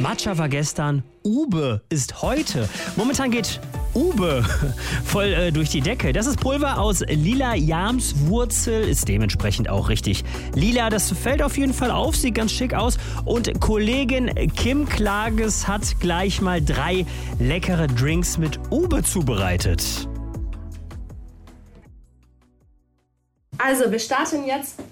Matcha war gestern, Ube ist heute. Momentan geht Ube voll durch die Decke. Das ist Pulver aus lila Jamswurzel, ist dementsprechend auch richtig lila. Das fällt auf jeden Fall auf, sieht ganz schick aus. Und Kollegin Kim Klages hat gleich mal 3 leckere Drinks mit Ube zubereitet. Also, wir starten jetzt